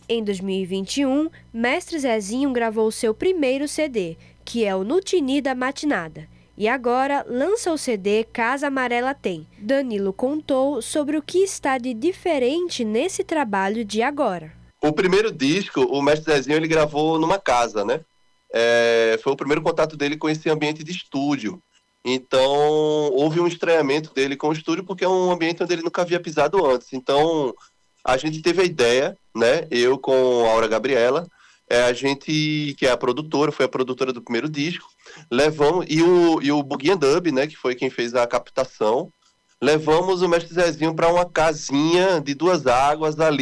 Em 2021, Mestre Zezinho gravou seu primeiro CD, que é o Nutini da Matinada. E agora lança o CD Casa Amarela Tem. Danilo contou sobre o que está de diferente nesse trabalho de agora. O primeiro disco, o Mestre Zezinho, ele gravou numa casa, né? Foi o primeiro contato dele com esse ambiente de estúdio. Então, houve um estranhamento dele com o estúdio, porque é um ambiente onde ele nunca havia pisado antes. Então, a gente teve a ideia, né? Eu com a Aura Gabriela, a gente, que é a produtora, foi a produtora do primeiro disco, levamos, e o Buguinha Dub, né? Que foi quem fez a captação, levamos o Mestre Zezinho para uma casinha de 2 águas ali